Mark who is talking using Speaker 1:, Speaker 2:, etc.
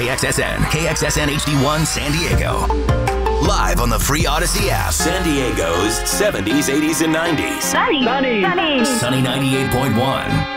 Speaker 1: KXSN, KXSN HD1 San Diego. Live on the free Odyssey app. San Diego's 70s, 80s, and 90s.
Speaker 2: Sunny.
Speaker 1: Sunny 98.1.